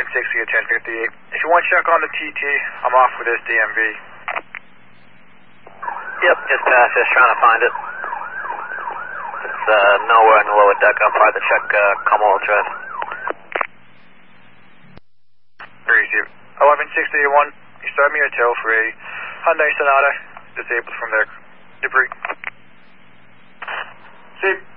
1160 at 1058. If you want to check on the TT, I'm off with this DMV. Yep, just passed, just trying to find it. It's nowhere in the lower deck. I'll try to check Commonwealth Drive. Receive. 1161, you start me a tail for a Hyundai Sonata, disabled from their debris. See.